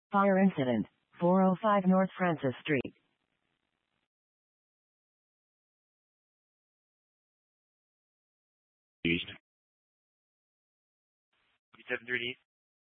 Fire incident, 405 North Francis Street. Division. 730.